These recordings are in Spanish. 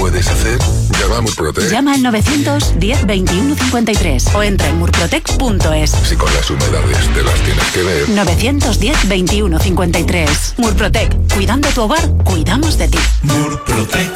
puedes hacer? Llama a Murprotec. Llama al 910 21 53 o entra en murprotec.es. Si con las humedades te las tienes que ver. 910 21 53. Murprotec. Cuidando tu hogar, cuidamos de ti. Murprotec.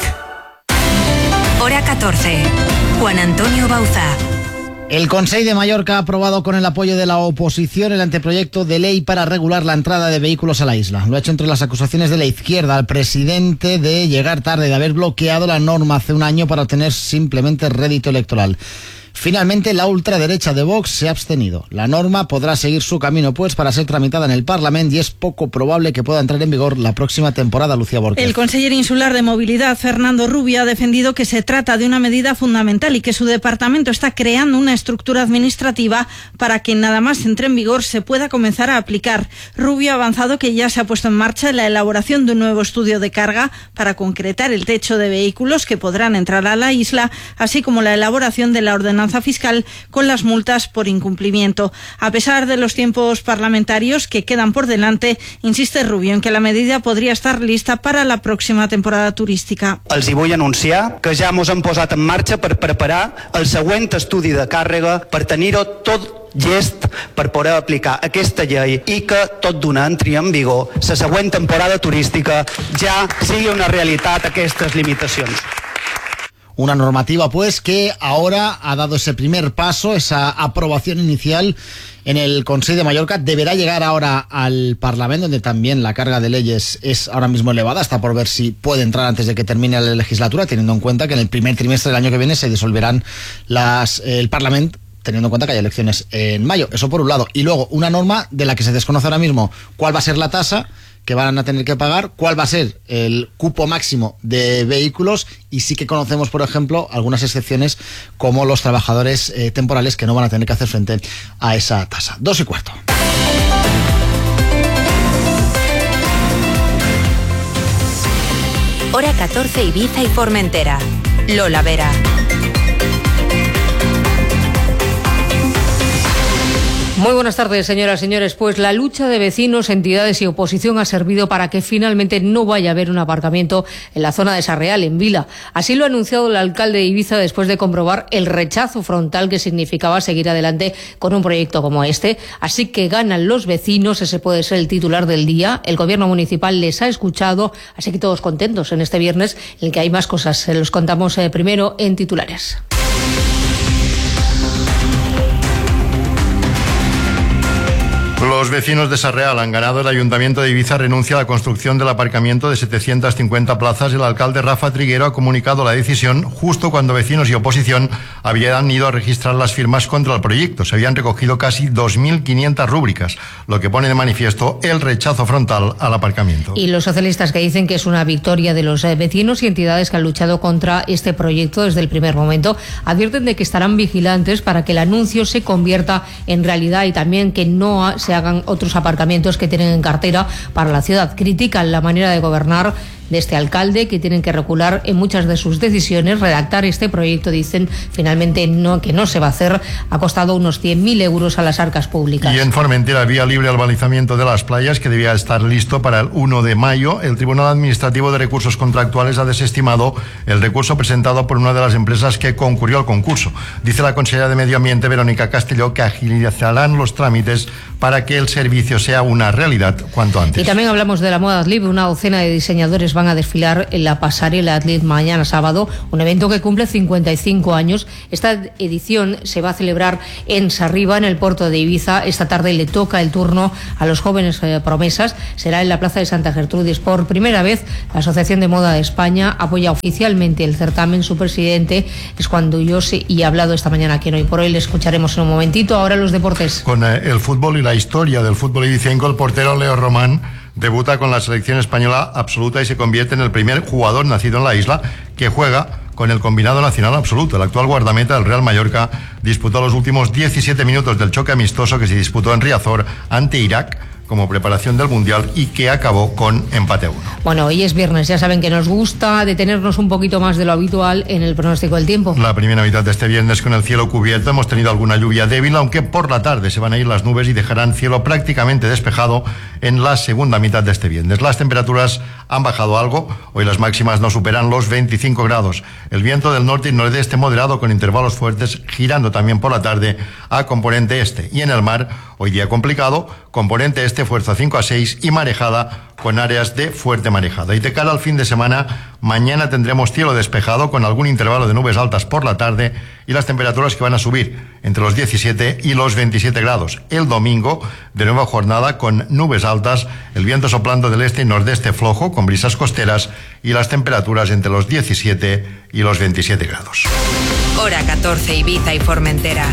Hora 14. Juan Antonio Bauzá. El Consell de Mallorca ha aprobado con el apoyo de la oposición el anteproyecto de ley para regular la entrada de vehículos a la isla. Lo ha hecho entre las acusaciones de la izquierda al presidente de llegar tarde, de haber bloqueado la norma hace un año para obtener simplemente rédito electoral. Finalmente, la ultraderecha de Vox se ha abstenido. La norma podrá seguir su camino, pues, para ser tramitada en el Parlamento y es poco probable que pueda entrar en vigor la próxima temporada. Lucía Borges. El consejero insular de Movilidad, Fernando Rubio, ha defendido que se trata de una medida fundamental y que su departamento está creando una estructura administrativa para que nada más entre en vigor se pueda comenzar a aplicar. Rubio ha avanzado que ya se ha puesto en marcha la elaboración de un nuevo estudio de carga para concretar el techo de vehículos que podrán entrar a la isla, así como la elaboración de la ordenanza fiscal con las multas por incumplimiento. A pesar de los tiempos parlamentarios que quedan por delante, insiste Rubio en que la medida podria estar lista para la pròxima temporada turística. Els hi vull anunciar que ja mos hem posat en marxa per preparar el següent estudi de càrrega per tenir-ho tot llest per poder aplicar aquesta llei i que tot d'una entri en vigor la següent temporada turística ja sigui una realitat aquestes limitacions. Una normativa, pues, que ahora ha dado ese primer paso, esa aprobación inicial en el Consell de Mallorca. Deberá llegar ahora al Parlamento, donde también la carga de leyes es ahora mismo elevada. Está por ver si puede entrar antes de que termine la legislatura, teniendo en cuenta que en el primer trimestre del año que viene se disolverán el Parlamento, teniendo en cuenta que hay elecciones en mayo. Eso por un lado. Y luego, una norma de la que se desconoce ahora mismo cuál va a ser la tasa que van a tener que pagar, cuál va a ser el cupo máximo de vehículos, y sí que conocemos, por ejemplo, algunas excepciones como los trabajadores temporales que no van a tener que hacer frente a esa tasa. 2:15. Hora 14, Ibiza y Formentera. Lola Vera. Muy buenas tardes, señoras y señores. Pues la lucha de vecinos, entidades y oposición ha servido para que finalmente no vaya a haber un aparcamiento en la zona de Sarreal, en Vila. Así lo ha anunciado el alcalde de Ibiza después de comprobar el rechazo frontal que significaba seguir adelante con un proyecto como este. Así que ganan los vecinos, ese puede ser el titular del día. El gobierno municipal les ha escuchado, así que todos contentos en este viernes, en el que hay más cosas. Se los contamos primero en titulares. Los vecinos de Sarreal han ganado. El Ayuntamiento de Ibiza renuncia a la construcción del aparcamiento de 750 plazas. El alcalde Rafa Triguero ha comunicado la decisión justo cuando vecinos y oposición habían ido a registrar las firmas contra el proyecto. Se habían recogido casi 2.500 rúbricas, lo que pone de manifiesto el rechazo frontal al aparcamiento. Y los socialistas, que dicen que es una victoria de los vecinos y entidades que han luchado contra este proyecto desde el primer momento, advierten de que estarán vigilantes para que el anuncio se convierta en realidad y también que no se hagan otros aparcamientos que tienen en cartera para la ciudad. Critican la manera de gobernar de este alcalde, que tienen que recular en muchas de sus decisiones. Redactar este proyecto, dicen, finalmente que no se va a hacer, ha costado unos 100.000 euros a las arcas públicas. Y en Formentera, vía libre al balizamiento de las playas, que debía estar listo para el 1 de mayo. El Tribunal Administrativo de Recursos Contractuales ha desestimado el recurso presentado por una de las empresas que concurrió al concurso. Dice la consellera de Medio Ambiente, Verónica Castelló, que agilizarán los trámites para que el servicio sea una realidad cuanto antes. Y también hablamos de la moda Adlib. Una docena de diseñadores van a desfilar en la pasarela Adlib mañana sábado, un evento que cumple 55 años. Esta edición se va a celebrar en Sarriba, en el puerto de Ibiza. Esta tarde le toca el turno a los jóvenes promesas. Será en la plaza de Santa Gertrudis. Por primera vez, la Asociación de Moda de España apoya oficialmente el certamen. Su presidente es Juan Dullos y ha hablado esta mañana aquí en Hoy por Hoy. Le escucharemos en un momentito. Ahora los deportes. Con el fútbol y la historia del fútbol ibicenco, el portero Leo Román debuta con la selección española absoluta y se convierte en el primer jugador nacido en la isla que juega con el combinado nacional absoluto. El actual guardameta del Real Mallorca disputó los últimos 17 minutos del choque amistoso que se disputó en Riazor ante Irak como preparación del Mundial y que acabó con empate a 1. Bueno, hoy es viernes, ya saben que nos gusta detenernos un poquito más de lo habitual en el pronóstico del tiempo. La primera mitad de este viernes con el cielo cubierto, hemos tenido alguna lluvia débil, aunque por la tarde se van a ir las nubes y dejarán cielo prácticamente despejado en la segunda mitad de este viernes. Las temperaturas han bajado algo, hoy las máximas no superan los 25 grados. El viento del norte y nordeste moderado con intervalos fuertes, girando también por la tarde a componente este. Y en el mar, hoy día complicado, componente este fuerza 5 a 6 y marejada con áreas de fuerte marejada. Y de cara al fin de semana, mañana tendremos cielo despejado con algún intervalo de nubes altas por la tarde y las temperaturas que van a subir entre los 17 y los 27 grados. El domingo, de nueva jornada con nubes altas, el viento soplando del este y nordeste flojo con brisas costeras y las temperaturas entre los 17 y los 27 grados. Hora 14, Ibiza y Formentera.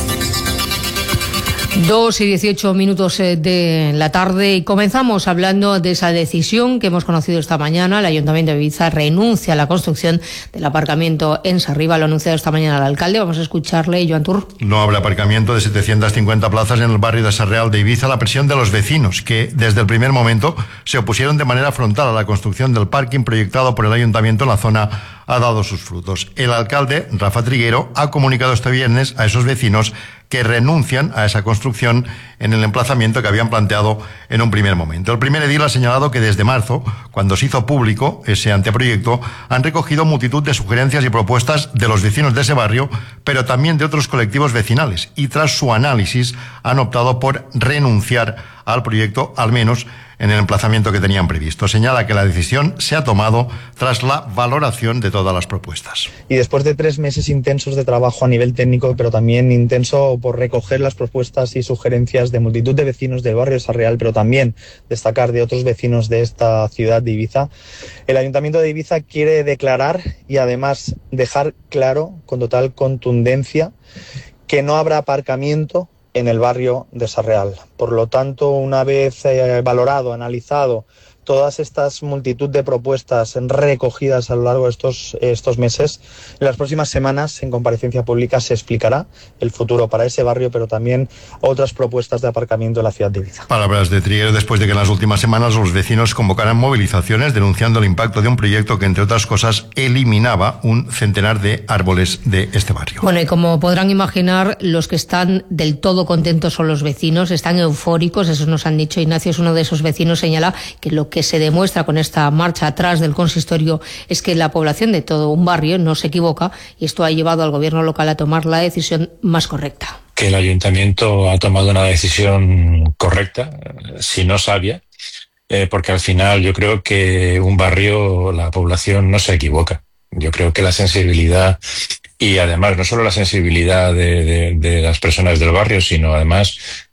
2:18 de la tarde y comenzamos hablando de esa decisión que hemos conocido esta mañana. El Ayuntamiento de Ibiza renuncia a la construcción del aparcamiento en Sarriba. Lo ha anunciado esta mañana el alcalde. Vamos a escucharle, Joan Tur. No habrá aparcamiento de 750 plazas en el barrio de Sarreal de Ibiza. La presión de los vecinos que desde el primer momento se opusieron de manera frontal a la construcción del parking proyectado por el Ayuntamiento en la zona ha dado sus frutos. El alcalde, Rafa Triguero, ha comunicado este viernes a esos vecinos que renuncian a esa construcción en el emplazamiento que habían planteado en un primer momento. El primer edil ha señalado que desde marzo, cuando se hizo público ese anteproyecto, han recogido multitud de sugerencias y propuestas de los vecinos de ese barrio, pero también de otros colectivos vecinales, y tras su análisis han optado por renunciar al proyecto, al menos en el emplazamiento que tenían previsto. Señala que la decisión se ha tomado tras la valoración de todas las propuestas. Y después de 3 meses intensos de trabajo a nivel técnico, pero también intenso por recoger las propuestas y sugerencias de multitud de vecinos del barrio de Sarrial, pero también destacar de otros vecinos de esta ciudad de Ibiza, el Ayuntamiento de Ibiza quiere declarar y además dejar claro con total contundencia que no habrá aparcamiento en el barrio de Sarreal. Por lo tanto, una vez valorado, analizado todas estas multitud de propuestas recogidas a lo largo de estos meses, en las próximas semanas, en comparecencia pública, se explicará el futuro para ese barrio, pero también otras propuestas de aparcamiento en la ciudad de Ibiza. Palabras de Triguero después de que en las últimas semanas los vecinos convocaran movilizaciones denunciando el impacto de un proyecto que, entre otras cosas, eliminaba un centenar de árboles de este barrio. Bueno, y como podrán imaginar, los que están del todo contentos son los vecinos, están eufóricos, eso nos han dicho. Ignacio es uno de esos vecinos, señala que lo que se demuestra con esta marcha atrás del consistorio es que la población de todo un barrio no se equivoca, y esto ha llevado al gobierno local a tomar la decisión más correcta. Que el ayuntamiento ha tomado una decisión correcta, si no sabia, porque al final yo creo que un barrio, la población no se equivoca. Yo creo que la sensibilidad, y además no solo la sensibilidad de las personas del barrio, sino además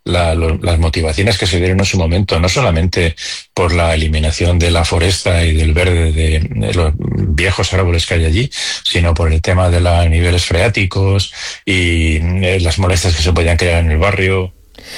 las motivaciones que se dieron en su momento, no solamente por la eliminación de la foresta y del verde de los viejos árboles que hay allí, sino por el tema de los niveles freáticos y las molestias que se podían crear en el barrio.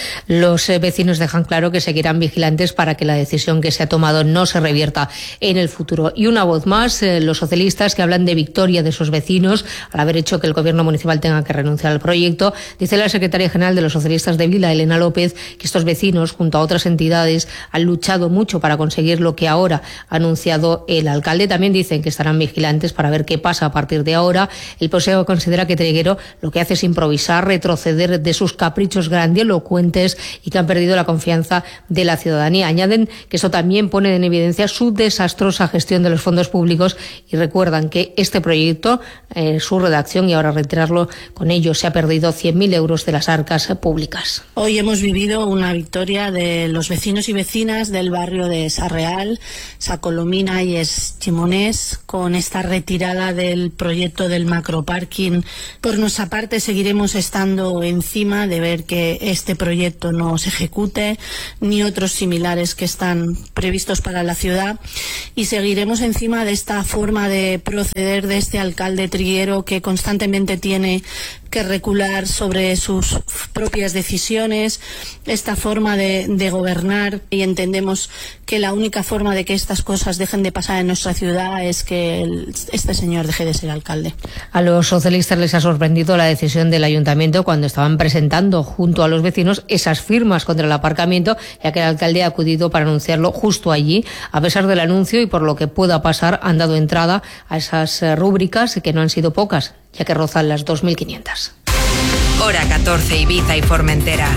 Los vecinos dejan claro que seguirán vigilantes para que la decisión que se ha tomado no se revierta en el futuro. Y una voz más, los socialistas, que hablan de victoria de sus vecinos al haber hecho que el gobierno municipal tenga que renunciar al proyecto. Dice la secretaria general de los socialistas de Vila, Elena López, que estos vecinos, junto a otras entidades, han luchado mucho para conseguir lo que ahora ha anunciado el alcalde. También dicen que estarán vigilantes para ver qué pasa a partir de ahora. El PSOE considera que Triguero lo que hace es improvisar, retroceder de sus caprichos grandilocuentes y que han perdido la confianza de la ciudadanía. Añaden que eso también pone en evidencia su desastrosa gestión de los fondos públicos y recuerdan que este proyecto, su redacción, y ahora reiterarlo con ello, se ha perdido 100.000 euros de las arcas públicas. Hoy hemos vivido una victoria de los vecinos y vecinas del barrio de Sarreal, Sacolomina y Eschimonés, con esta retirada del proyecto del macroparking. Por nuestra parte, seguiremos estando encima de ver que este proyecto no se ejecute, ni otros similares que están previstos para la ciudad, y seguiremos encima de esta forma de proceder de este alcalde Triguero, que constantemente tiene que recular sobre sus propias decisiones, esta forma de gobernar, y entendemos que la única forma de que estas cosas dejen de pasar en nuestra ciudad es que este señor deje de ser alcalde. A los socialistas les ha sorprendido la decisión del ayuntamiento cuando estaban presentando junto a los vecinos esas firmas contra el aparcamiento, ya que el alcalde ha acudido para anunciarlo justo allí. A pesar del anuncio y por lo que pueda pasar, han dado entrada a esas rúbricas, que no han sido pocas, ya que rozan las 2.500. Hora 14, Ibiza y Formentera.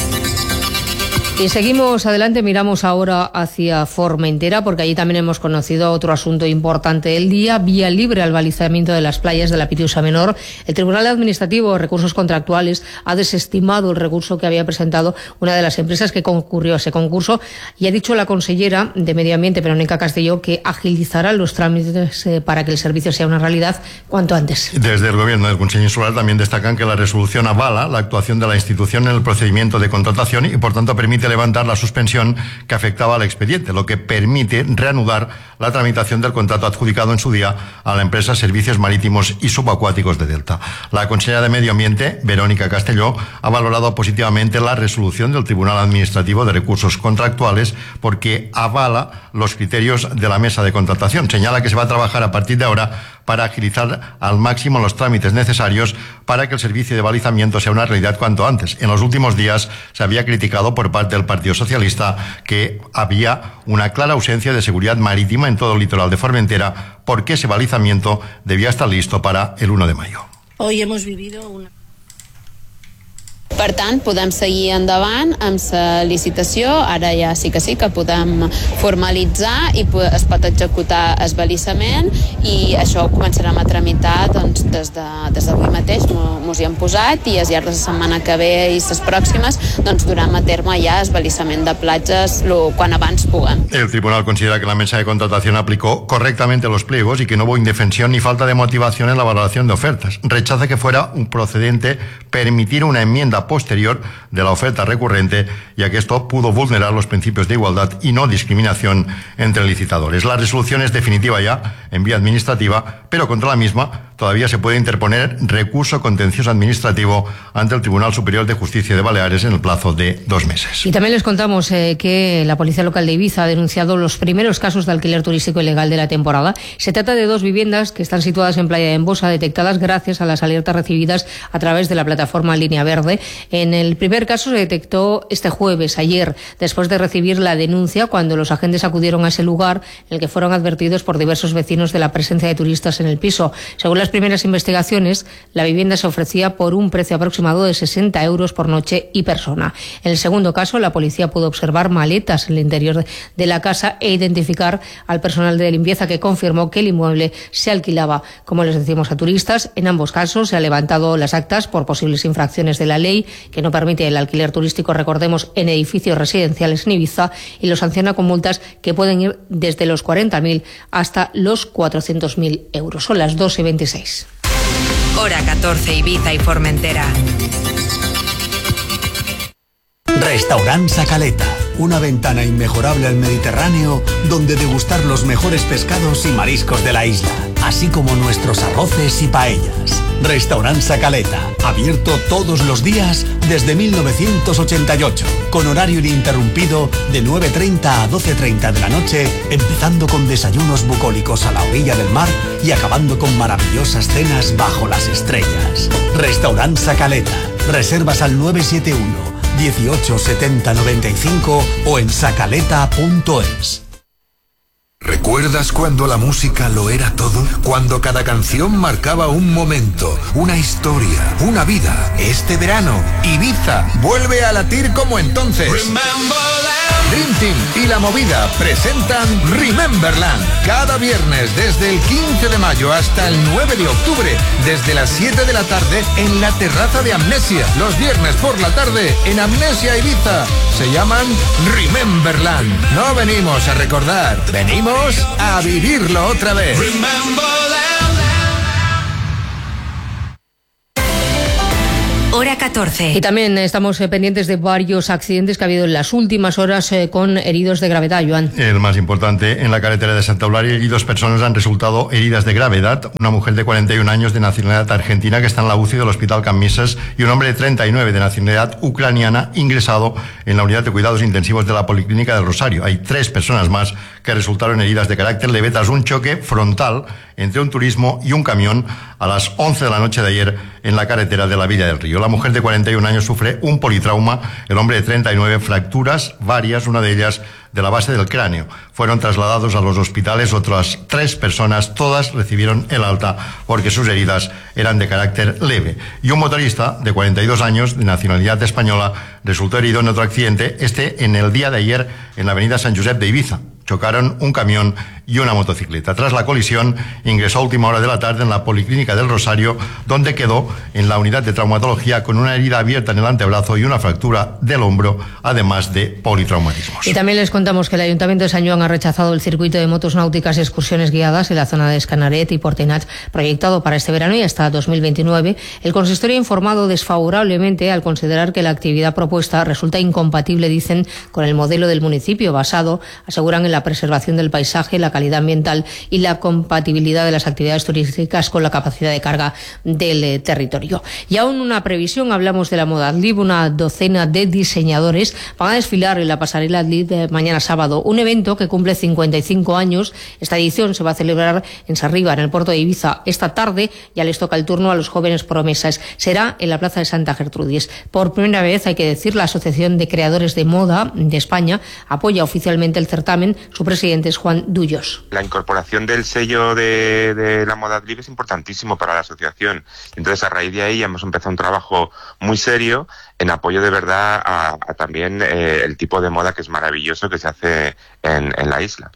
Y seguimos adelante, miramos ahora hacia Formentera, porque allí también hemos conocido otro asunto importante del día: vía libre al balizamiento de las playas de la Piriusa Menor. El Tribunal Administrativo de Recursos Contractuales ha desestimado el recurso que había presentado una de las empresas que concurrió a ese concurso, y ha dicho la consellera de Medio Ambiente, Verónica Castelló, que agilizará los trámites para que el servicio sea una realidad cuanto antes. Desde el Gobierno del Consell Insular también destacan que la resolución avala la actuación de la institución en el procedimiento de contratación y, por tanto, permite levantar la suspensión que afectaba al expediente, lo que permite reanudar la tramitación del contrato adjudicado en su día a la empresa Servicios Marítimos y Subacuáticos de Delta. La consellera de Medio Ambiente, Verónica Castelló, ha valorado positivamente la resolución del Tribunal Administrativo de Recursos Contractuales porque avala los criterios de la mesa de contratación. Señala que se va a trabajar a partir de ahora para agilizar al máximo los trámites necesarios para que el servicio de balizamiento sea una realidad cuanto antes. En los últimos días se había criticado por parte del Partido Socialista que había una clara ausencia de seguridad marítima en todo el litoral de Formentera, porque ese balizamiento debía estar listo para el 1 de mayo. Hoy hemos vivido una... Per tant, podem seguir endavant amb la licitació. Ara ja sí que podem formalitzar i es pot executar el balitzament, i això ho començarem a tramitar des d'avui mateix. Mos hi hem posat, i al llarg de la setmana que ve i les pròximes durem a terme ja el balitzament de platges quan abans puguem. El tribunal considera que la mesa de contratación aplicó correctamente los pliegos y que no hubo indefensión ni falta de motivación en la valoración de ofertas. Rechaza que fuera un procedente permitir una enmienda posterior de la oferta recurrente, ya que esto pudo vulnerar los principios de igualdad y no discriminación entre licitadores. La resolución es definitiva ya en vía administrativa, pero contra la misma todavía se puede interponer recurso contencioso administrativo ante el Tribunal Superior de Justicia de Baleares en el plazo de 2 meses. Y también les contamos que la Policía Local de Ibiza ha denunciado los primeros casos de alquiler turístico ilegal de la temporada. Se trata de 2 viviendas que están situadas en Playa de Embosa, detectadas gracias a las alertas recibidas a través de la plataforma Línea Verde. En el primer caso se detectó este jueves, ayer, después de recibir la denuncia, cuando los agentes acudieron a ese lugar, en el que fueron advertidos por diversos vecinos de la presencia de turistas en el piso. Según las primeras investigaciones, la vivienda se ofrecía por un precio aproximado de 60 euros por noche y persona. En el segundo caso, la policía pudo observar maletas en el interior de la casa e identificar al personal de limpieza, que confirmó que el inmueble se alquilaba, como les decimos, a turistas. En ambos casos se han levantado las actas por posibles infracciones de la ley, que no permite el alquiler turístico, recordemos, en edificios residenciales en Ibiza, y lo sanciona con multas que pueden ir desde los 40.000 hasta los 400.000 euros. Son las 2:26. Hora 14, Ibiza y Formentera. Restaurant Sacaleta, una ventana inmejorable al Mediterráneo, donde degustar los mejores pescados y mariscos de la isla, así como nuestros arroces y paellas. Restaurant Sacaleta, abierto todos los días desde 1988, con horario ininterrumpido de 9:30 a 12:30 de la noche, empezando con desayunos bucólicos a la orilla del mar y acabando con maravillosas cenas bajo las estrellas. Restaurant Sacaleta, reservas al 971 18 70 95 o en sacaleta.es. ¿Recuerdas cuando la música lo era todo? Cuando cada canción marcaba un momento, una historia, una vida. Este verano, Ibiza vuelve a latir como entonces. Dream Team y La Movida presentan Rememberland. Cada viernes desde el 15 de mayo hasta el 9 de octubre, desde las 7 de la tarde en la terraza de Amnesia. Los viernes por la tarde en Amnesia Ibiza. Se llaman Rememberland. No venimos a recordar, venimos a vivirlo otra vez. Hora 14. Y también estamos pendientes de varios accidentes que ha habido en las últimas horas con heridos de gravedad, Joan. El más importante, en la carretera de Santa Eulalia, y 2 personas han resultado heridas de gravedad. Una mujer de 41 años de nacionalidad argentina que está en la UCI del Hospital Can Misses y un hombre de 39 de nacionalidad ucraniana ingresado en la unidad de cuidados intensivos de la Policlínica del Rosario. Hay 3 personas más que resultaron heridas de carácter leve tras un choque frontal entre un turismo y un camión a las 11 de la noche de ayer en la carretera de la Villa del Río. La mujer de 41 años sufre un politrauma, el hombre de 39 fracturas varias, una de ellas de la base del cráneo. Fueron trasladados a los hospitales otras 3 personas, todas recibieron el alta porque sus heridas eran de carácter leve. Y un motorista de 42 años, de nacionalidad española, resultó herido en otro accidente, en el día de ayer en la avenida San Josep de Ibiza. Chocaron un camión y una motocicleta. Tras la colisión, ingresó a última hora de la tarde en la Policlínica del Rosario, donde quedó en la unidad de traumatología con una herida abierta en el antebrazo y una fractura del hombro, además de politraumatismos. Y también les contamos que el Ayuntamiento de Sant Joan ha rechazado el circuito de motos náuticas y excursiones guiadas en la zona de Escanaret y Portenat, proyectado para este verano y hasta 2029. El consistorio ha informado desfavorablemente al considerar que la actividad propuesta resulta incompatible, dicen, con el modelo del municipio, basado, aseguran, en la preservación del paisaje, la calidad ambiental y la compatibilidad de las actividades turísticas con la capacidad de carga del territorio. Y aún una previsión, hablamos de la Moda Adlib. Una docena de diseñadores van a desfilar en la pasarela Adlib mañana sábado, un evento que cumple 55 años. Esta edición se va a celebrar en Sarriba, en el puerto de Ibiza, esta tarde. Ya les toca el turno a los jóvenes promesas. Será en la plaza de Santa Gertrudis. Por primera vez, hay que decir, la Asociación de Creadores de Moda de España apoya oficialmente el certamen. Su presidente es Juan Dullos. La incorporación del sello de la Moda Adlib es importantísimo para la asociación. Entonces, a raíz de ahí hemos empezado un trabajo muy serio en apoyo de verdad a también el tipo de moda que es maravilloso que se hace en la isla.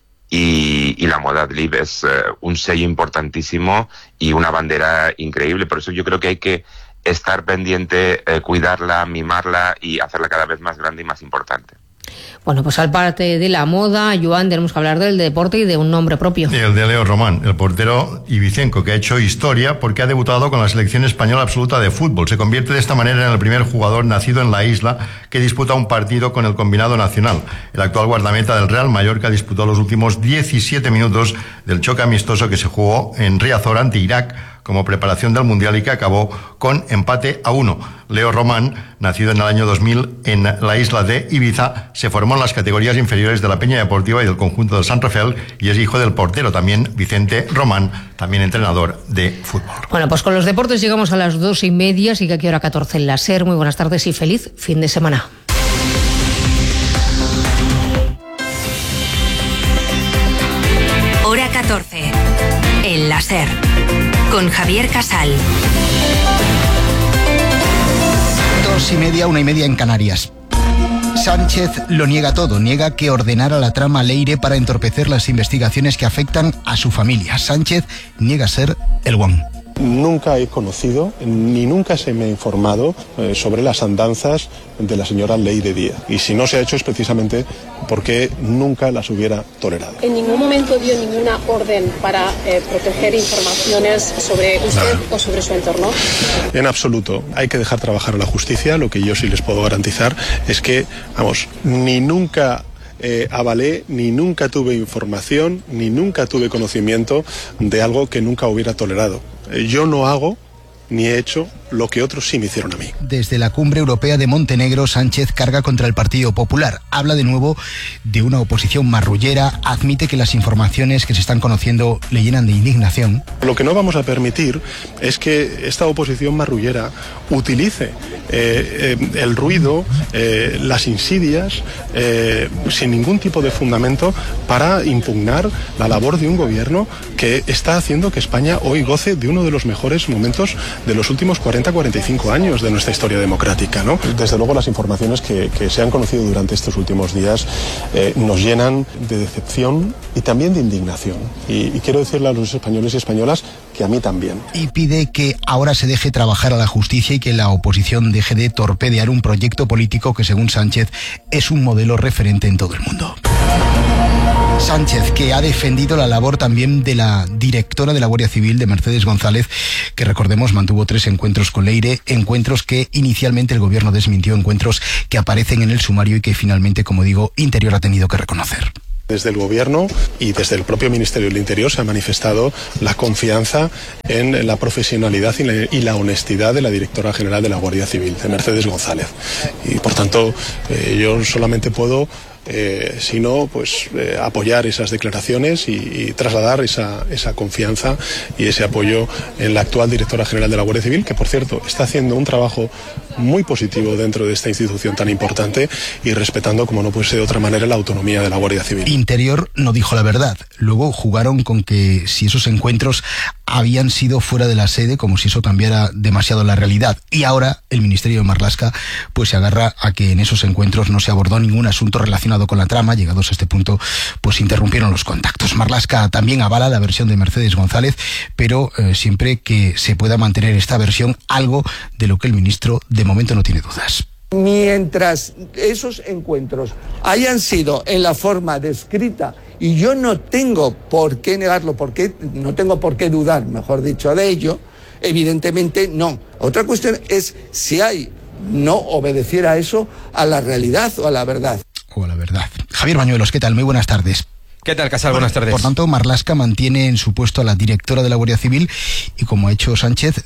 Y la Moda Adlib es un sello importantísimo y una bandera increíble. Por eso yo creo que hay que estar pendiente, cuidarla, mimarla y hacerla cada vez más grande y más importante. Bueno, pues al parte de la moda, Joan, tenemos que hablar del deporte y de un nombre propio. El de Leo Román, el portero ibicenco, que ha hecho historia porque ha debutado con la selección española absoluta de fútbol. Se convierte de esta manera en el primer jugador nacido en la isla que disputa un partido con el combinado nacional. El actual guardameta del Real Mallorca disputó los últimos 17 minutos del choque amistoso que se jugó en Riazor ante Irak como preparación del Mundial y que acabó con empate a 1. Leo Román, nacido en el año 2000 en la isla de Ibiza, se formó en las categorías inferiores de la Peña Deportiva y del conjunto del San Rafael y es hijo del portero también Vicente Román, también entrenador de fútbol. Bueno, pues con los deportes llegamos a las 2:30, sigue aquí Hora 14 en la SER. Muy buenas tardes y feliz fin de semana. Hora 14 en la SER con Javier Casal. 2:30, 1:30 en Canarias. Sánchez lo niega todo, niega que ordenara la trama Leire para entorpecer las investigaciones que afectan a su familia. Sánchez niega ser el guan. Nunca he conocido ni nunca se me ha informado sobre las andanzas de la señora Leire Díaz. Y si no se ha hecho es precisamente porque nunca las hubiera tolerado. ¿En ningún momento dio ninguna orden para proteger informaciones sobre usted o sobre su entorno? En absoluto. Hay que dejar trabajar a la justicia. Lo que yo sí les puedo garantizar es que, ni nunca avalé, ni nunca tuve información, ni nunca tuve conocimiento de algo que nunca hubiera tolerado. Yo no hago ni he hecho lo que otros sí me hicieron a mí. Desde la Cumbre Europea de Montenegro, Sánchez carga contra el Partido Popular. Habla de nuevo de una oposición marrullera, admite que las informaciones que se están conociendo le llenan de indignación. Lo que no vamos a permitir es que esta oposición marrullera utilice el ruido, las insidias, sin ningún tipo de fundamento para impugnar la labor de un gobierno que está haciendo que España hoy goce de uno de los mejores momentos de los últimos 40-45 años de nuestra historia democrática, ¿no? Desde luego las informaciones que se han conocido durante estos últimos días nos llenan de decepción y también de indignación. Y quiero decirle a los españoles y españolas que a mí también. Y pide que ahora se deje trabajar a la justicia y que la oposición deje de torpedear un proyecto político que, según Sánchez, es un modelo referente en todo el mundo. Sánchez, que ha defendido la labor también de la directora de la Guardia Civil, de Mercedes González, que recordemos mantuvo 3 encuentros con Leire, encuentros que inicialmente el gobierno desmintió, encuentros que aparecen en el sumario y que finalmente, como digo, Interior ha tenido que reconocer. Desde el Gobierno y desde el propio Ministerio del Interior se ha manifestado la confianza en la profesionalidad y la honestidad de la directora general de la Guardia Civil, de Mercedes González. Y por tanto, yo solamente puedo sino apoyar esas declaraciones y trasladar esa confianza y ese apoyo en la actual directora general de la Guardia Civil, que por cierto está haciendo un trabajo muy positivo dentro de esta institución tan importante y respetando, como no puede ser de otra manera, la autonomía de la Guardia Civil. Interior no dijo la verdad. Luego jugaron con que si esos encuentros habían sido fuera de la sede, como si eso cambiara demasiado la realidad. Y ahora el Ministerio de Marlaska pues se agarra a que en esos encuentros no se abordó ningún asunto relacionado con la trama. Llegados a este punto, pues interrumpieron los contactos. Marlaska también avala la versión de Mercedes González, pero siempre que se pueda mantener esta versión, algo de lo que el ministro de momento no tiene dudas. Mientras esos encuentros hayan sido en la forma descrita, y yo no tengo por qué negarlo, no tengo por qué dudar, mejor dicho, de ello, evidentemente no. Otra cuestión es si no obedeciera eso a la realidad o a la verdad. Javier Bañuelos, ¿qué tal? Muy buenas tardes. ¿Qué tal, Casal? Buenas tardes. Por tanto, Marlaska mantiene en su puesto a la directora de la Guardia Civil y, como ha hecho Sánchez,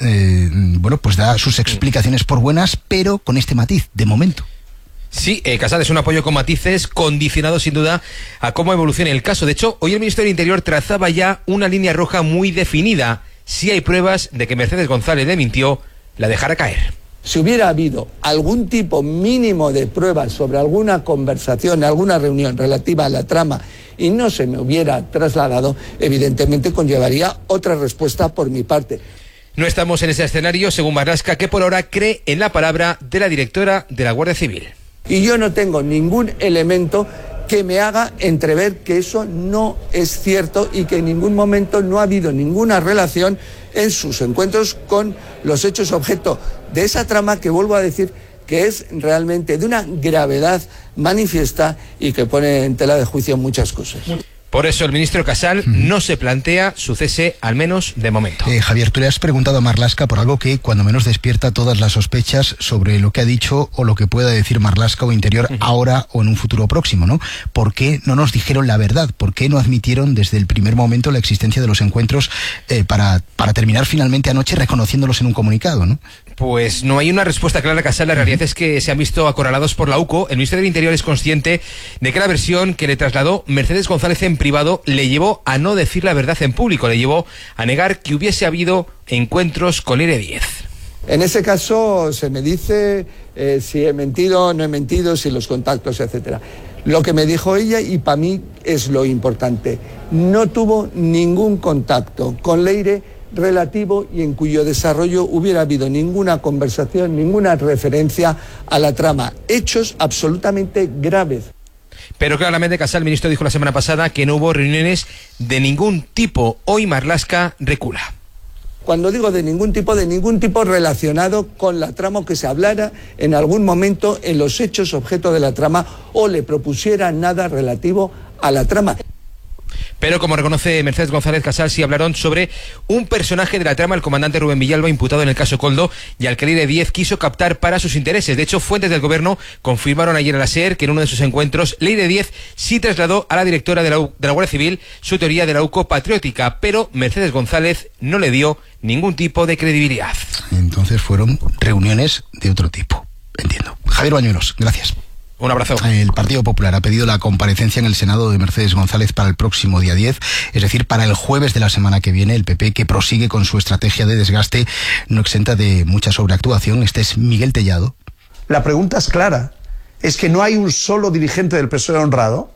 pues da sus explicaciones por buenas, pero con este matiz, de momento. Sí, Casal, es un apoyo con matices, condicionado sin duda a cómo evolucione el caso. De hecho, hoy el Ministerio del Interior trazaba ya una línea roja muy definida. Si hay pruebas de que Mercedes González le mintió, la dejará caer. Si hubiera habido algún tipo mínimo de pruebas sobre alguna conversación, alguna reunión relativa a la trama y no se me hubiera trasladado, evidentemente conllevaría otra respuesta por mi parte. No estamos en ese escenario, según Marlaska, que por ahora cree en la palabra de la directora de la Guardia Civil. Y yo no tengo ningún elemento que me haga entrever que eso no es cierto y que en ningún momento no ha habido ninguna relación en sus encuentros con los hechos objeto de esa trama, que vuelvo a decir que es realmente de una gravedad manifiesta y que pone en tela de juicio muchas cosas. Por eso el ministro Casal no se plantea su cese, al menos de momento. Javier, tú le has preguntado a Marlaska por algo que cuando menos despierta todas las sospechas sobre lo que ha dicho o lo que pueda decir Marlaska o Interior ahora o en un futuro próximo, ¿no? ¿Por qué no nos dijeron la verdad? ¿Por qué no admitieron desde el primer momento la existencia de los encuentros para terminar finalmente anoche reconociéndolos en un comunicado, ¿no? Pues no hay una respuesta clara, Casal. La realidad es que se han visto acorralados por la UCO. El Ministerio del Interior es consciente de que la versión que le trasladó Mercedes González en privado le llevó a no decir la verdad en público, le llevó a negar que hubiese habido encuentros con Leire Díez. En ese caso se me dice si he mentido, no he mentido, si los contactos, etcétera. Lo que me dijo ella, y para mí es lo importante, no tuvo ningún contacto con Leire relativo y en cuyo desarrollo hubiera habido ninguna conversación, ninguna referencia a la trama. Hechos absolutamente graves. Pero claramente, Casal, el ministro dijo la semana pasada que no hubo reuniones de ningún tipo. Hoy Marlaska recula. Cuando digo de ningún tipo relacionado con la trama, que se hablara en algún momento en los hechos objeto de la trama o le propusiera nada relativo a la trama. Pero como reconoce Mercedes González, Casal, sí hablaron sobre un personaje de la trama, el comandante Rubén Villalba, imputado en el caso Koldo, y al que Leire Díez quiso captar para sus intereses. De hecho, fuentes del gobierno confirmaron ayer a la SER que en uno de sus encuentros Leire Díez sí trasladó a la directora de la Guardia Civil su teoría de la UCO patriótica, pero Mercedes González no le dio ningún tipo de credibilidad. Entonces fueron reuniones de otro tipo. Entiendo. Javier Bañuelos, gracias. Un abrazo. El Partido Popular ha pedido la comparecencia en el Senado de Mercedes González para el próximo día 10, es decir, para el jueves de la semana que viene. El PP, que prosigue con su estrategia de desgaste, no exenta de mucha sobreactuación. Este es Miguel Tellado. La pregunta es clara. ¿Es que no hay un solo dirigente del PSOE honrado?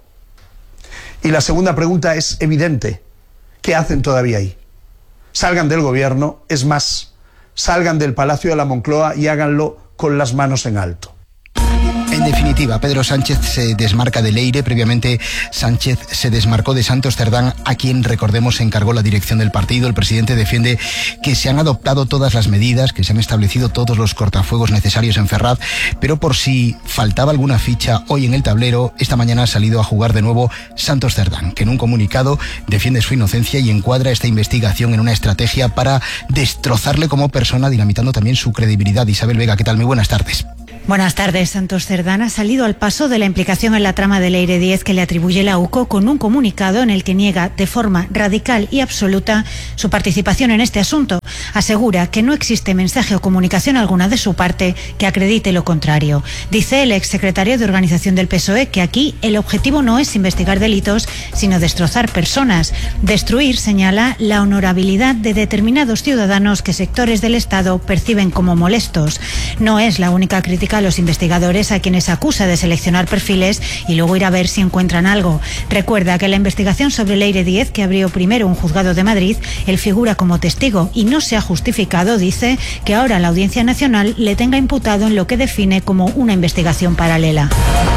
Y la segunda pregunta es evidente. ¿Qué hacen todavía ahí? Salgan del gobierno, es más, salgan del Palacio de la Moncloa y háganlo con las manos en alto. En En definitiva, Pedro Sánchez se desmarca de Leire. Previamente, Sánchez se desmarcó de Santos Cerdán, a quien, recordemos, se encargó la dirección del partido. El presidente defiende que se han adoptado todas las medidas, que se han establecido todos los cortafuegos necesarios en Ferraz, pero por si faltaba alguna ficha hoy en el tablero, esta mañana ha salido a jugar de nuevo Santos Cerdán, que en un comunicado defiende su inocencia y encuadra esta investigación en una estrategia para destrozarle como persona, dinamitando también su credibilidad. Isabel Vega, ¿qué tal? Muy buenas tardes. Buenas tardes. Santos Cerdán ha salido al paso de la implicación en la trama de Leire 10 que le atribuye la UCO, con un comunicado en el que niega de forma radical y absoluta su participación en este asunto. Asegura que no existe mensaje o comunicación alguna de su parte que acredite lo contrario. Dice el exsecretario de Organización del PSOE que aquí el objetivo no es investigar delitos, sino destrozar personas. Destruir, señala, la honorabilidad de determinados ciudadanos que sectores del Estado perciben como molestos. No es la única crítica a los investigadores, a quienes acusa de seleccionar perfiles y luego ir a ver si encuentran algo. Recuerda que en la investigación sobre Leire 10, que abrió primero un juzgado de Madrid, él figura como testigo y no se ha justificado. Dice que ahora la Audiencia Nacional le tenga imputado en lo que define como una investigación paralela.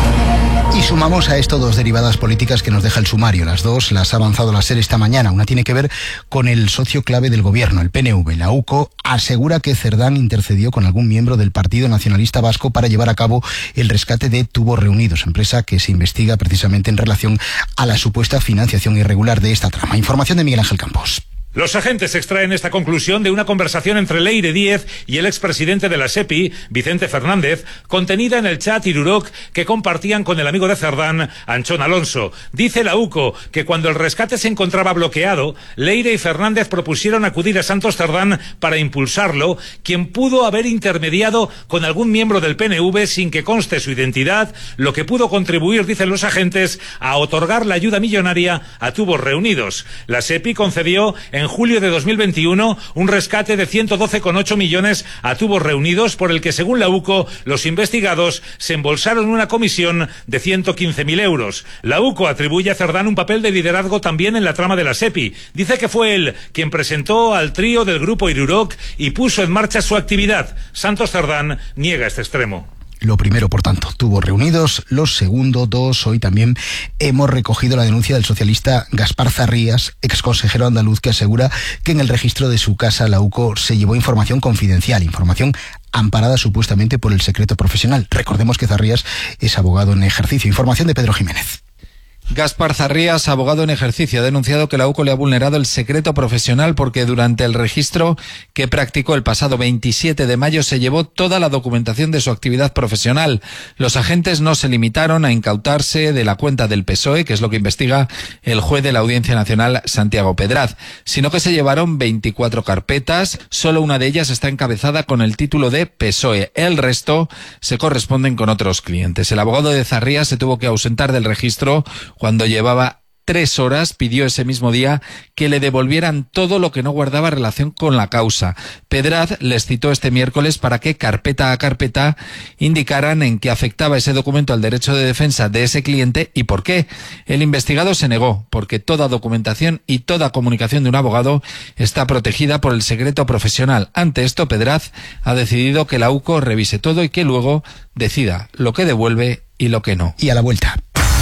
Y sumamos a esto dos derivadas políticas que nos deja el sumario. Las dos las ha avanzado la SER esta mañana. Una tiene que ver con el socio clave del gobierno, el PNV. La UCO asegura que Cerdán intercedió con algún miembro del Partido Nacionalista Vasco para llevar a cabo el rescate de Tubos Reunidos, empresa que se investiga precisamente en relación a la supuesta financiación irregular de esta trama. Información de Miguel Ángel Campos. Los agentes extraen esta conclusión de una conversación entre Leire 10 y el expresidente de la SEPI, Vicente Fernández, contenida en el chat Iruroc que compartían con el amigo de Cerdán, Anchón Alonso. Dice la UCO que cuando el rescate se encontraba bloqueado, Leire y Fernández propusieron acudir a Santos Cerdán para impulsarlo, quien pudo haber intermediado con algún miembro del PNV sin que conste su identidad, lo que pudo contribuir, dicen los agentes, a otorgar la ayuda millonaria a Tubos Reunidos. La SEPI concedió en julio de 2021 un rescate de 112,8 millones a Tubos Reunidos, por el que, según la UCO, los investigados se embolsaron una comisión de 115.000 euros. La UCO atribuye a Cerdán un papel de liderazgo también en la trama de la SEPI. Dice que fue él quien presentó al trío del grupo Iruroc y puso en marcha su actividad. Santos Cerdán niega este extremo. Lo primero, por tanto, Tubos Reunidos. Lo segundo, hoy también hemos recogido la denuncia del socialista Gaspar Zarrías, exconsejero andaluz, que asegura que en el registro de su casa la UCO se llevó información confidencial, información amparada supuestamente por el secreto profesional. Recordemos que Zarrías es abogado en ejercicio. Información de Pedro Jiménez. Gaspar Zarrías, abogado en ejercicio, ha denunciado que la UCO le ha vulnerado el secreto profesional porque durante el registro que practicó el pasado 27 de mayo se llevó toda la documentación de su actividad profesional. Los agentes no se limitaron a incautarse de la cuenta del PSOE, que es lo que investiga el juez de la Audiencia Nacional, Santiago Pedraz, sino que se llevaron 24 carpetas. Solo una de ellas está encabezada con el título de PSOE. El resto se corresponden con otros clientes. El abogado de Zarrías se tuvo que ausentar del registro cuando llevaba 3 horas. Pidió ese mismo día que le devolvieran todo lo que no guardaba relación con la causa. Pedraz les citó este miércoles para que carpeta a carpeta indicaran en qué afectaba ese documento al derecho de defensa de ese cliente y por qué. El investigado se negó, porque toda documentación y toda comunicación de un abogado está protegida por el secreto profesional. Ante esto, Pedraz ha decidido que la UCO revise todo y que luego decida lo que devuelve y lo que no. Y a la vuelta.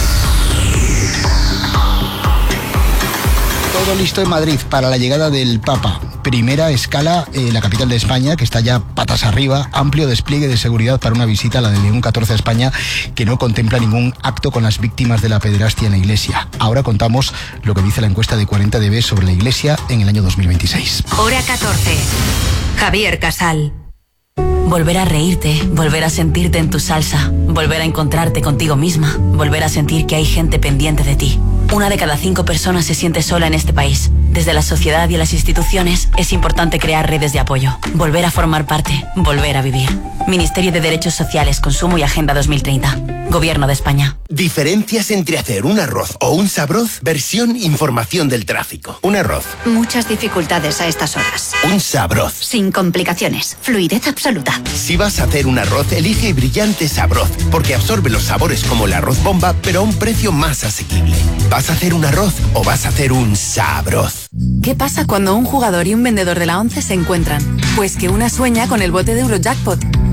Todo listo en Madrid para la llegada del Papa. Primera escala, la capital de España, que está ya patas arriba. Amplio despliegue de seguridad para una visita a la de León XIV a España, que no contempla ningún acto con las víctimas de la pederastia en la Iglesia. Ahora contamos lo que dice la encuesta de 40DB sobre la Iglesia en el año 2026. Hora 14. Javier Casal. Volver a reírte, volver a sentirte en tu salsa, volver a encontrarte contigo misma, volver a sentir que hay gente pendiente de ti. 1 de cada 5 personas se siente sola en este país. Desde la sociedad y las instituciones es importante crear redes de apoyo, volver a formar parte, volver a vivir. Ministerio de Derechos Sociales, Consumo y Agenda 2030. Gobierno de España. Diferencias entre hacer un arroz o un sabroz, versión información del tráfico. Un arroz. Muchas dificultades a estas horas. Un sabroz. Sin complicaciones. Fluidez absoluta. Si vas a hacer un arroz, elige Brillante Sabroz, porque absorbe los sabores como el arroz bomba, pero a un precio más asequible. ¿Vas a hacer un arroz o vas a hacer un sabroz? ¿Qué pasa cuando un jugador y un vendedor de la ONCE se encuentran? Pues que una sueña con el bote de Eurojackpot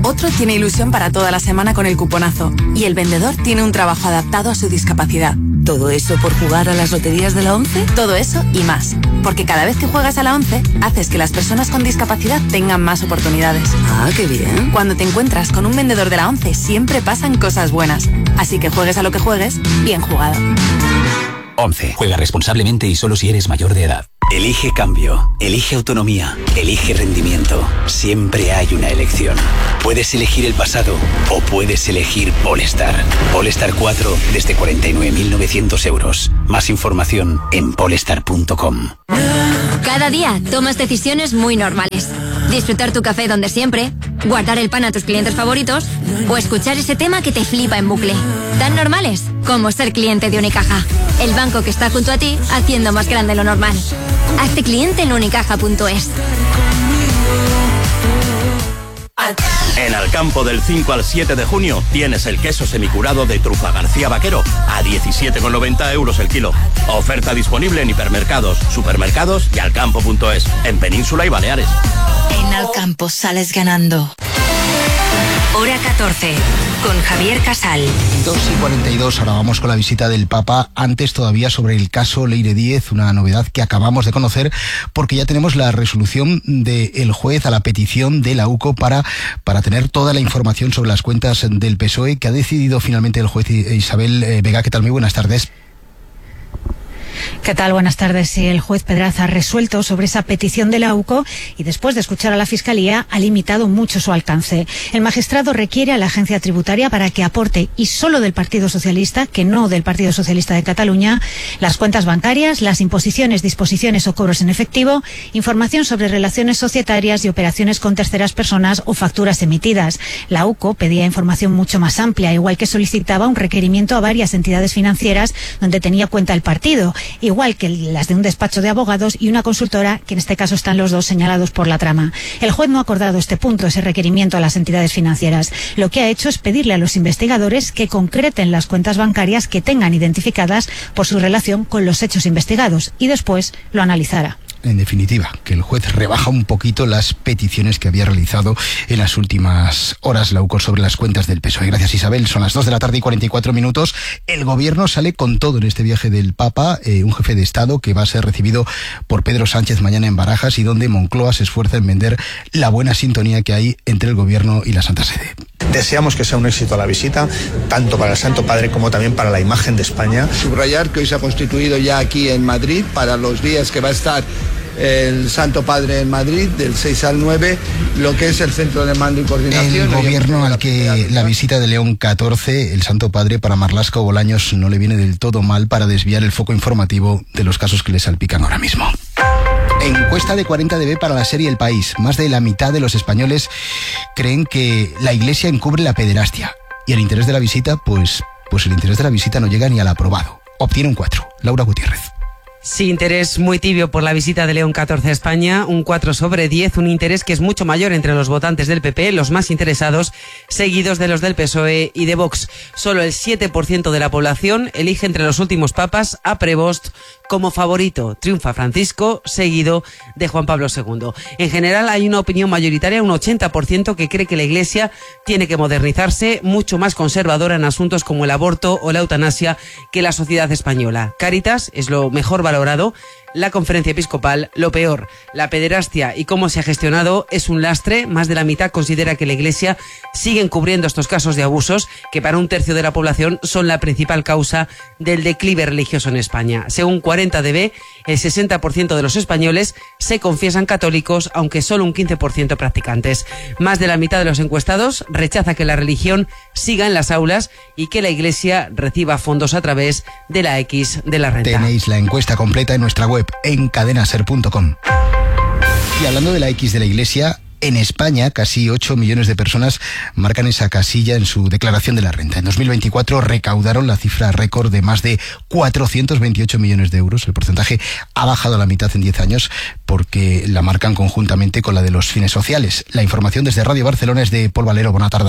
Otro tiene ilusión para toda la semana con el cuponazo. Y el vendedor tiene un trabajo adaptado a su discapacidad. ¿Todo eso por jugar a las loterías de la ONCE? Todo eso y más. Porque cada vez que juegas a la ONCE, haces que las personas con discapacidad tengan más oportunidades. Ah, qué bien. Cuando te encuentras con un vendedor de la ONCE, siempre pasan cosas buenas. Así que juegues a lo que juegues, bien jugado. 11. Juega responsablemente y solo si eres mayor de edad. Elige cambio, elige autonomía, elige rendimiento. Siempre hay una elección. Puedes elegir el pasado o puedes elegir Polestar. Polestar 4 desde 49.900 euros. Más información en polestar.com. Cada día tomas decisiones muy normales. Disfrutar tu café donde siempre, guardar el pan a tus clientes favoritos o escuchar ese tema que te flipa en bucle. Tan normales como ser cliente de Unicaja, el banco que está junto a ti haciendo más grande lo normal. Hazte cliente en unicaja.es. En Alcampo del 5 al 7 de junio tienes el queso semicurado de Trufa García Vaquero a 17,90 euros el kilo. Oferta disponible en hipermercados, supermercados y alcampo.es, en Península y Baleares. En Alcampo sales ganando. Hora 14, con Javier Casal. 2:42, ahora vamos con la visita del Papa. Antes todavía sobre el caso Leire Díez, una novedad que acabamos de conocer porque ya tenemos la resolución del juez a la petición de la UCO para tener toda la información sobre las cuentas del PSOE que ha decidido finalmente el juez Isabel Vega. ¿Qué tal? Muy buenas tardes. ¿Qué tal? Buenas tardes. Sí, el juez Pedraza ha resuelto sobre esa petición de la UCO y después de escuchar a la Fiscalía ha limitado mucho su alcance. El magistrado requiere a la agencia tributaria para que aporte, y solo del Partido Socialista, que no del Partido Socialista de Cataluña, las cuentas bancarias, las imposiciones, disposiciones o cobros en efectivo, información sobre relaciones societarias y operaciones con terceras personas o facturas emitidas. La UCO pedía información mucho más amplia, igual que solicitaba un requerimiento a varias entidades financieras donde tenía cuenta el partido, igual que las de un despacho de abogados y una consultora, que en este caso están los dos señalados por la trama. El juez no ha acordado este punto, ese requerimiento a las entidades financieras. Lo que ha hecho es pedirle a los investigadores que concreten las cuentas bancarias que tengan identificadas por su relación con los hechos investigados y después lo analizará. En definitiva, que el juez rebaja un poquito las peticiones que había realizado en las últimas horas la UCO sobre las cuentas del PSOE. Gracias, Isabel. Son las 2 de la tarde y 44 minutos. El gobierno sale con todo en este viaje del Papa, un jefe de Estado que va a ser recibido por Pedro Sánchez mañana en Barajas y donde Moncloa se esfuerza en vender la buena sintonía que hay entre el gobierno y la Santa Sede. Deseamos que sea un éxito la visita, tanto para el Santo Padre como también para la imagen de España. Subrayar que hoy se ha constituido ya aquí en Madrid para los días que va a estar el Santo Padre en Madrid, del 6 al 9, lo que es el centro de mando y coordinación. El gobierno al que la visita de León XIV, el Santo Padre, para Marlaska o Bolaños no le viene del todo mal para desviar el foco informativo de los casos que le salpican ahora mismo. Encuesta de 40dB para la serie El País. Más de la mitad de los españoles creen que la Iglesia encubre la pederastia. Y el interés de la visita, pues el interés de la visita no llega ni al aprobado. Obtiene un 4. Laura Gutiérrez. Sí, interés muy tibio por la visita de León XIV a España, un 4 sobre 10, un interés que es mucho mayor entre los votantes del PP, los más interesados, seguidos de los del PSOE y de Vox. Solo el 7% de la población elige entre los últimos papas a Prevost como favorito. Triunfa Francisco, seguido de Juan Pablo II. En general hay una opinión mayoritaria, un 80% que cree que la Iglesia tiene que modernizarse, mucho más conservadora en asuntos como el aborto o la eutanasia que la sociedad española. Cáritas es lo mejor valorado, la Conferencia Episcopal lo peor. La pederastia y cómo se ha gestionado es un lastre. Más de la mitad considera que la Iglesia sigue encubriendo estos casos de abusos que para un tercio de la población son la principal causa del declive religioso en España. Según 40dB, el 60% de los españoles se confiesan católicos, aunque solo un 15% practicantes. Más de la mitad de los encuestados rechaza que la religión siga en las aulas y que la Iglesia reciba fondos a través de la X de la renta. Tenéis la encuesta completa en nuestra web en cadenaser.com. Y hablando de la X de la Iglesia, en España casi 8 millones de personas marcan esa casilla en su declaración de la renta. En 2024 recaudaron la cifra récord de más de 428 millones de euros. El porcentaje ha bajado a la mitad en 10 años porque la marcan conjuntamente con la de los fines sociales. La información desde Radio Barcelona es de Pol Valero. Buena tarde.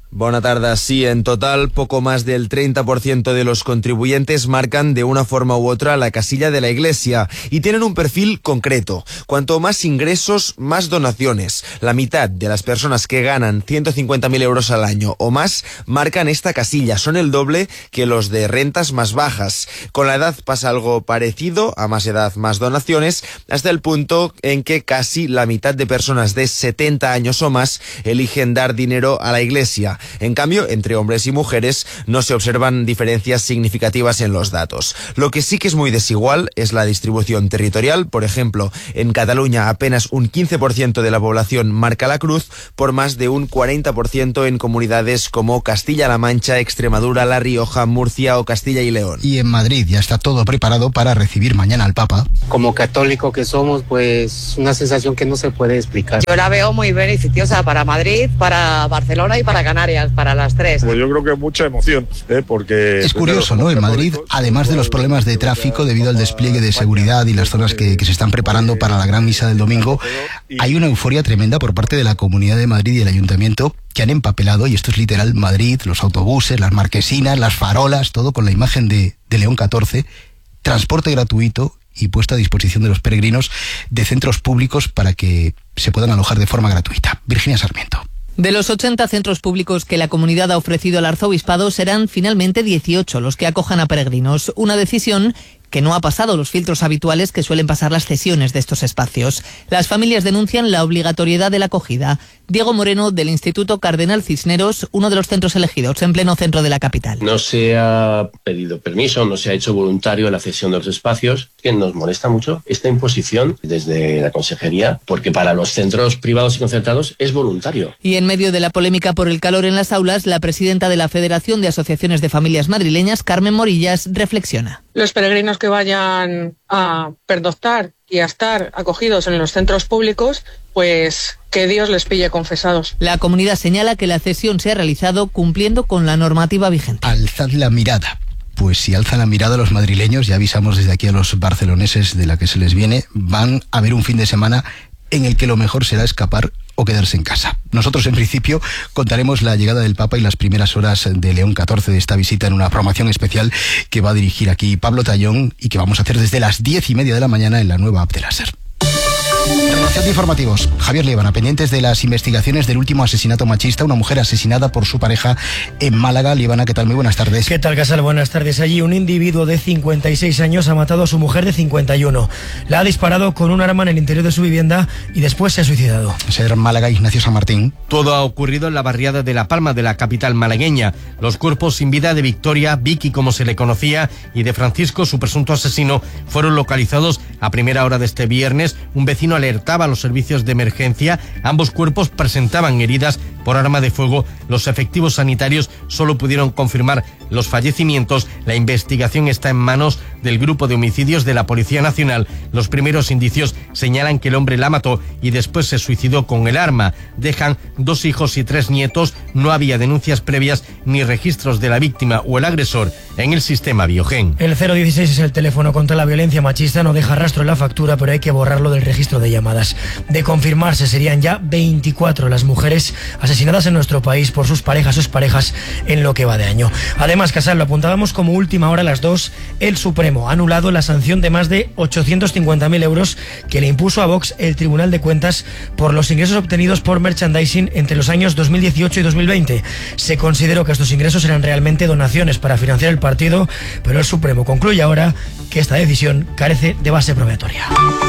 Bona tarda. Sí, en total, poco más del 30% de los contribuyentes marcan de una forma u otra la casilla de la Iglesia y tienen un perfil concreto. Cuanto más ingresos, más donaciones. La mitad de las personas que ganan 150.000 euros al año o más marcan esta casilla. Son el doble que los de rentas más bajas. Con la edad pasa algo parecido, a más edad más donaciones, hasta el punto en que casi la mitad de personas de 70 años o más eligen dar dinero a la Iglesia. En cambio, entre hombres y mujeres no se observan diferencias significativas en los datos. Lo que sí que es muy desigual es la distribución territorial. Por ejemplo, en Cataluña apenas un 15% de la población marca la cruz, por más de un 40% en comunidades como Castilla-La Mancha, Extremadura, La Rioja, Murcia o Castilla y León. Y en Madrid ya está todo preparado para recibir mañana al Papa. Como católico que somos, pues una sensación que no se puede explicar. Yo la veo muy beneficiosa para Madrid, para Barcelona y para Canarias, para las tres. Pues yo creo que mucha emoción, porque... Es curioso, ¿no? En Madrid, además de los problemas de tráfico debido al despliegue de seguridad y las zonas que se están preparando para la gran misa del domingo, hay una euforia tremenda por parte de la Comunidad de Madrid y el Ayuntamiento, que han empapelado, y esto es literal, Madrid, los autobuses, las marquesinas, las farolas, todo con la imagen de León XIV, transporte gratuito y puesta a disposición de los peregrinos de centros públicos para que se puedan alojar de forma gratuita. Virginia Sarmiento. De los 80 centros públicos que la comunidad ha ofrecido al arzobispado, serán finalmente 18 los que acojan a peregrinos. Una decisión que no ha pasado los filtros habituales que suelen pasar las cesiones de estos espacios. Las familias denuncian la obligatoriedad de la acogida. Diego Moreno, del Instituto Cardenal Cisneros, uno de los centros elegidos en pleno centro de la capital. No se ha pedido permiso, no se ha hecho voluntario la cesión de los espacios, que nos molesta mucho esta imposición desde la consejería, porque para los centros privados y concertados es voluntario. Y en medio de la polémica por el calor en las aulas, la presidenta de la Federación de Asociaciones de Familias Madrileñas, Carmen Morillas, reflexiona. Los peregrinos que vayan a pernoctar y a estar acogidos en los centros públicos, pues que Dios les pille confesados. La comunidad señala que la cesión se ha realizado cumpliendo con la normativa vigente. Alzad la mirada. Pues si alzan la mirada los madrileños, ya avisamos desde aquí a los barceloneses de la que se les viene, van a ver un fin de semana en el que lo mejor será escapar o quedarse en casa. Nosotros, en principio, contaremos la llegada del Papa y las primeras horas de León XIV de esta visita en una programación especial que va a dirigir aquí Pablo Tallón y que vamos a hacer desde las 10:30 de la mañana en la nueva app de la SER. Relación de informativos. Javier Liebana, pendientes de las investigaciones del último asesinato machista, una mujer asesinada por su pareja en Málaga. Liebana, ¿qué tal? Muy buenas tardes. ¿Qué tal, Casal? Buenas tardes. Allí un individuo de 56 años ha matado a su mujer de 51. La ha disparado con un arma en el interior de su vivienda y después se ha suicidado. Ser Málaga, Ignacio San Martín. Todo ha ocurrido en la barriada de La Palma de la capital malagueña. Los cuerpos sin vida de Victoria, Vicky como se le conocía, y de Francisco, su presunto asesino, fueron localizados a primera hora de este viernes. Un vecino alertaba a los servicios de emergencia. Ambos cuerpos presentaban heridas por arma de fuego. Los efectivos sanitarios solo pudieron confirmar los fallecimientos. La investigación está en manos del Grupo de Homicidios de la Policía Nacional. Los primeros indicios señalan que el hombre la mató y después se suicidó con el arma. Dejan 2 hijos y 3 nietos. No había denuncias previas ni registros de la víctima o el agresor en el sistema Biogen. El 016 es el teléfono contra la violencia machista. No deja rastro en la factura, pero hay que borrarlo del registro de llamadas. De confirmarse, serían ya 24 las mujeres asesinadas en nuestro país por sus parejas o exparejas en lo que va de año. Además, Casal, lo apuntábamos como última hora a las 2, el Supremo ha anulado la sanción de más de 850.000 euros que le impuso a Vox el Tribunal de Cuentas por los ingresos obtenidos por merchandising entre los años 2018 y 2020. Se consideró que estos ingresos eran realmente donaciones para financiar el partido, pero el Supremo concluye ahora que esta decisión carece de base probatoria.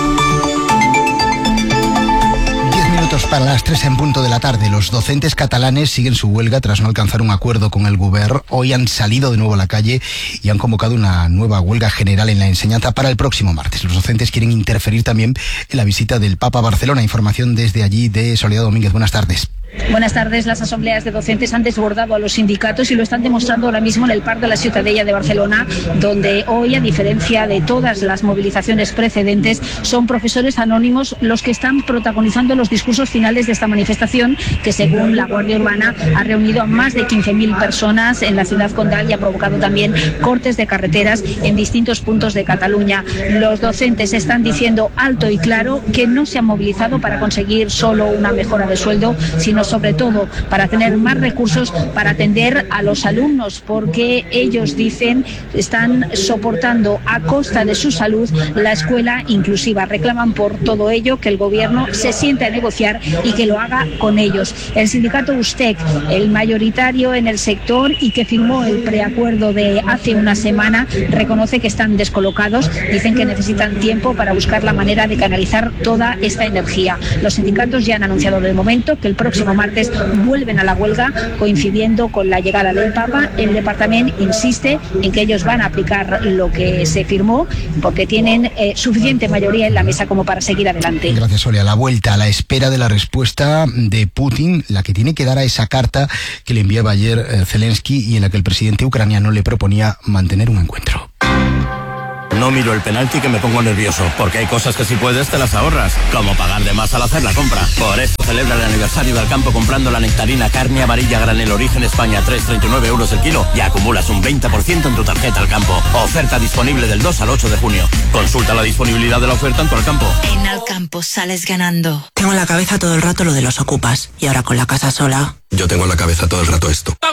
Para las 3 en punto de la tarde, los docentes catalanes siguen su huelga tras no alcanzar un acuerdo con el Govern. Hoy han salido de nuevo a la calle y han convocado una nueva huelga general en la enseñanza para el próximo martes. Los docentes quieren interferir también en la visita del Papa a Barcelona. Información desde allí de Soledad Domínguez. Buenas tardes. Buenas tardes. Las asambleas de docentes han desbordado a los sindicatos y lo están demostrando ahora mismo en el Parc de la Ciutadella de Barcelona, donde hoy, a diferencia de todas las movilizaciones precedentes, son profesores anónimos los que están protagonizando los discursos finales de esta manifestación, que según la Guardia Urbana ha reunido a más de 15.000 personas en la ciudad condal y ha provocado también cortes de carreteras en distintos puntos de Cataluña. Los docentes están diciendo alto y claro que no se han movilizado para conseguir solo una mejora de sueldo, sino sino sobre todo para tener más recursos para atender a los alumnos, porque ellos dicen están soportando a costa de su salud la escuela inclusiva. Reclaman por todo ello que el gobierno se siente a negociar y que lo haga con ellos. El sindicato USTEC, el mayoritario en el sector y que firmó el preacuerdo de hace una semana, reconoce que están descolocados, dicen que necesitan tiempo para buscar la manera de canalizar toda esta energía. Los sindicatos ya han anunciado de momento que el próximo martes vuelven a la huelga, coincidiendo con la llegada del Papa. El departamento insiste en que ellos van a aplicar lo que se firmó porque tienen suficiente mayoría en la mesa como para seguir adelante. Gracias, Soria. La vuelta a la espera de la respuesta de Putin, la que tiene que dar a esa carta que le enviaba ayer Zelensky y en la que el presidente ucraniano le proponía mantener un encuentro. No miro el penalti que me pongo nervioso, porque hay cosas que si puedes te las ahorras, como pagar de más al hacer la compra. Por eso celebra el aniversario del campo comprando la nectarina carne amarilla granel Origen España 3,39 € el kilo y acumulas un 20% en tu tarjeta al campo. Oferta disponible del 2 al 8 de junio. Consulta la disponibilidad de la oferta en tu Alcampo. En Alcampo sales ganando. Tengo en la cabeza todo el rato lo de los ocupas y ahora con la casa sola. Yo tengo en la cabeza todo el rato esto.